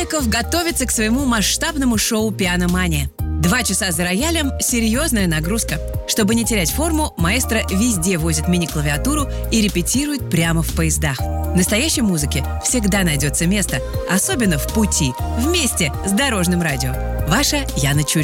Новиков готовится к своему масштабному шоу «Пианомания». 2 часа за роялем – серьезная нагрузка. Чтобы не терять форму, маэстро везде возит мини-клавиатуру и репетирует прямо в поездах. Настоящей музыке всегда найдется место, особенно в пути, вместе с Дорожным радио. Ваша Яна Чурина.